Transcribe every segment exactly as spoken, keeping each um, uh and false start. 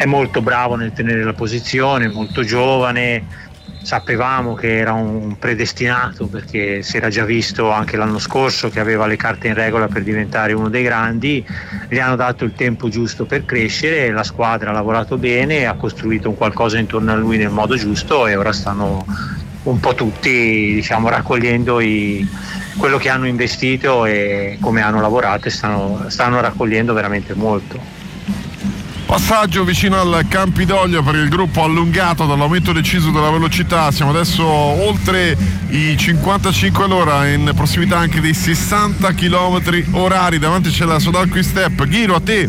è molto bravo nel tenere la posizione, molto giovane. Sapevamo che era un predestinato, perché si era già visto anche l'anno scorso che aveva le carte in regola per diventare uno dei grandi. Gli hanno dato il tempo giusto per crescere, la squadra ha lavorato bene, ha costruito un qualcosa intorno a lui nel modo giusto, e ora stanno un po' tutti, diciamo, raccogliendo i, quello che hanno investito e come hanno lavorato, e stanno, stanno raccogliendo veramente molto. Passaggio vicino al Campidoglio per il gruppo allungato dall'aumento deciso della velocità. Siamo adesso oltre i cinquantacinque all'ora, in prossimità anche dei sessanta chilometri orari. Davanti c'è la Sodal Quick Step. Ghiro, a te.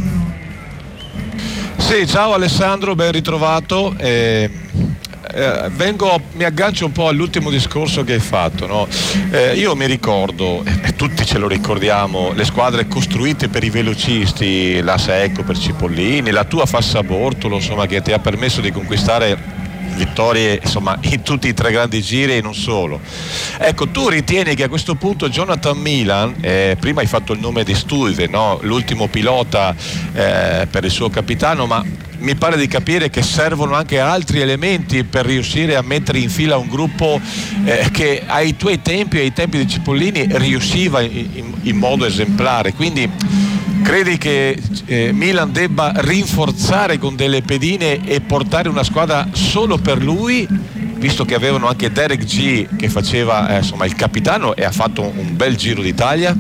Sì, ciao Alessandro, ben ritrovato. Eh, eh, vengo, mi aggancio un po' all'ultimo discorso che hai fatto, no? Eh, io mi ricordo, e tutti ce lo ricordiamo, le squadre costruite per i velocisti, la Secco per Cipollini, la tua Fassabortolo, insomma, che ti ha permesso di conquistare vittorie, insomma, in tutti i tre grandi giri e non solo. Ecco, tu ritieni che a questo punto Jonathan Milan, eh, prima hai fatto il nome di Stuyve, no? L'ultimo pilota eh, per il suo capitano, ma mi pare di capire che servono anche altri elementi per riuscire a mettere in fila un gruppo eh, che ai tuoi tempi, ai tempi di Cipollini, riusciva in, in, in modo esemplare. Quindi credi che eh, Milan debba rinforzare con delle pedine e portare una squadra solo per lui, visto che avevano anche Derek G che faceva eh, insomma il capitano e ha fatto un, un bel Giro d'Italia?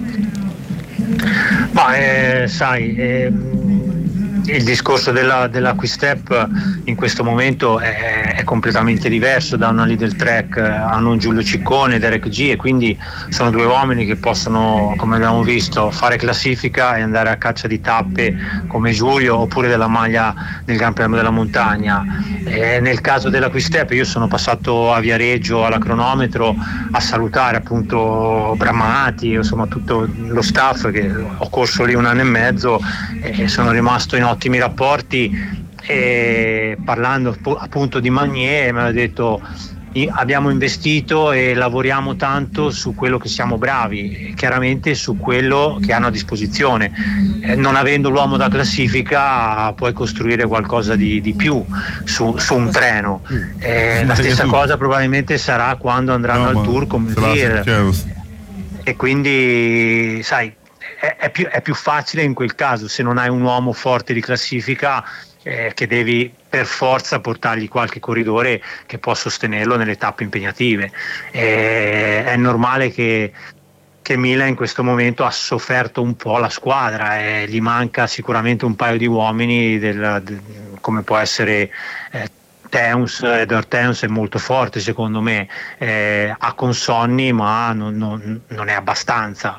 Ma eh, sai, eh, il discorso della, della Quick Step in questo momento è, è completamente diverso da una Lidl Trek. Hanno un Giulio Ciccone, Derek G, e quindi sono due uomini che possono, come abbiamo visto, fare classifica e andare a caccia di tappe come Giulio, oppure della maglia del Gran Premio della Montagna. E nel caso della Quick Step io sono passato a Viareggio alla cronometro a salutare appunto Bramati, insomma tutto lo staff, che ho corso lì un anno e mezzo e sono rimasto in ottimi rapporti, e parlando appunto di Magnier mi ha detto: abbiamo investito e lavoriamo tanto su quello che siamo bravi, chiaramente su quello che hanno a disposizione. Eh, non avendo l'uomo da classifica puoi costruire qualcosa di, di più su, su un treno. Eh, la stessa cosa probabilmente sarà quando andranno no, al Tour come Vir, e quindi sai, è, è, più, è più facile in quel caso, se non hai un uomo forte di classifica, eh, che devi per forza portargli qualche corridore che può sostenerlo nelle tappe impegnative. Eh, è normale che che Milan in questo momento ha sofferto un po' la squadra, e gli manca sicuramente un paio di uomini del, del, come può essere eh, Teuns. Edward Teuns è molto forte secondo me, eh, ha consonni ma non, non, non è abbastanza.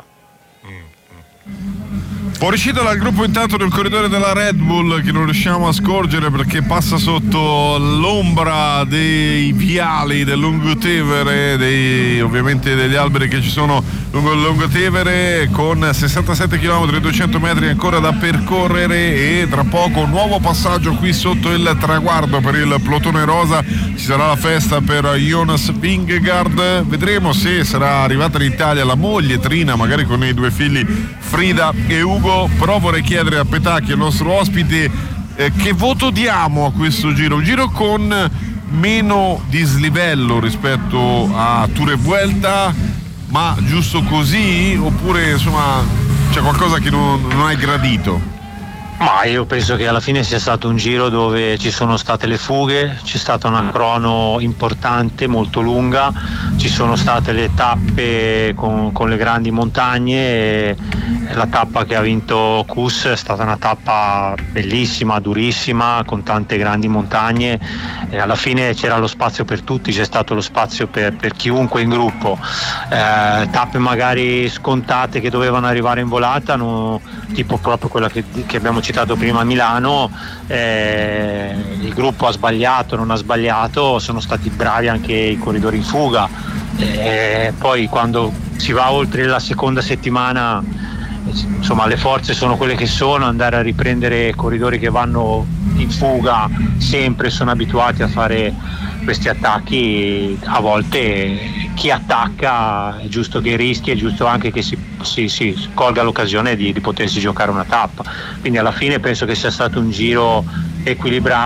Fuoriuscita dal gruppo intanto del corridore della Red Bull, che non riusciamo a scorgere perché passa sotto l'ombra dei viali del Lungotevere, dei, ovviamente degli alberi che ci sono lungo il Lungotevere, con sessantasette chilometri e duecento metri ancora da percorrere, e tra poco un nuovo passaggio qui sotto il traguardo per il plotone rosa. Ci sarà la festa per Jonas Vingegaard, vedremo se sarà arrivata in Italia la moglie Trina, magari con i due figli Frida e Ugo. Però vorrei chiedere a Petacchi, il nostro ospite, eh, che voto diamo a questo giro? Un giro con meno dislivello rispetto a Tour e Vuelta, ma giusto così, oppure insomma c'è qualcosa che non, non hai gradito? Ma io penso che alla fine sia stato un giro dove ci sono state le fughe, c'è stata una crono importante, molto lunga, ci sono state le tappe con, con le grandi montagne, e la tappa che ha vinto Kuss è stata una tappa bellissima, durissima, con tante grandi montagne, e alla fine c'era lo spazio per tutti, c'è stato lo spazio per, per chiunque in gruppo. Eh, tappe magari scontate che dovevano arrivare in volata, no, tipo proprio quella che, che abbiamo citato prima a Milano, eh, il gruppo ha sbagliato, non ha sbagliato, sono stati bravi anche i corridori in fuga, eh, poi quando si va oltre la seconda settimana, insomma le forze sono quelle che sono, andare a riprendere corridori che vanno in fuga sempre, sono abituati a fare questi attacchi. A volte chi attacca è giusto che rischi, è giusto anche che si, si, si colga l'occasione di, di potersi giocare una tappa, quindi alla fine penso che sia stato un giro equilibrato.